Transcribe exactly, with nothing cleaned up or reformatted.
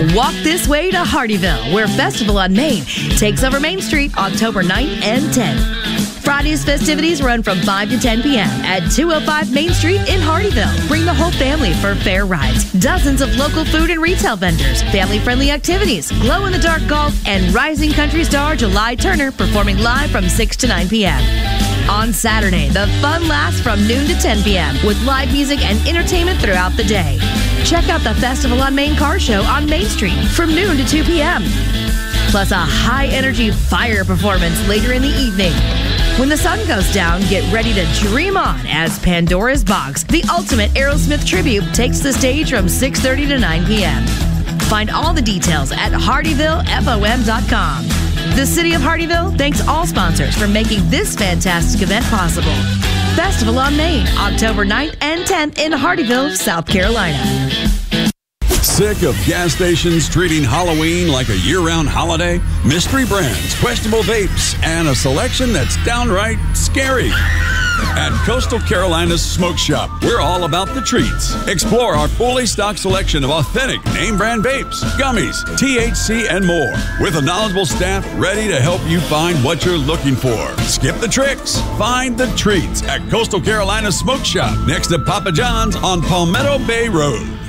Walk this way to Hardyville, where Festival on Main takes over Main Street October ninth and tenth. Friday's festivities run from five to ten p.m. at two oh five Main Street in Hardyville. Bring the whole family for fair rides, dozens of local food and retail vendors, family-friendly activities, glow-in-the-dark golf, and rising country star July Turner performing live from six to nine p.m. On Saturday, the fun lasts from noon to ten p.m. with live music and entertainment throughout the day. Check out the Festival on Main car show on Main Street from noon to two p.m. Plus a high-energy fire performance later in the evening. When the sun goes down, get ready to dream on as Pandora's Box, the ultimate Aerosmith tribute, takes the stage from six thirty to nine p.m. Find all the details at hardyville f o m dot com. The City of Hardyville thanks all sponsors for making this fantastic event possible. Festival on Main, October ninth and tenth in Hardyville, South Carolina. Sick of gas stations treating Halloween like a year-round holiday? Mystery brands, questionable vapes, and a selection that's downright scary. At Coastal Carolina's Smoke Shop, we're all about the treats. Explore our fully stocked selection of authentic name-brand vapes, gummies, T H C, and more, with a knowledgeable staff ready to help you find what you're looking for. Skip the tricks. Find the treats at Coastal Carolina's Smoke Shop, next to Papa John's on Palmetto Bay Road.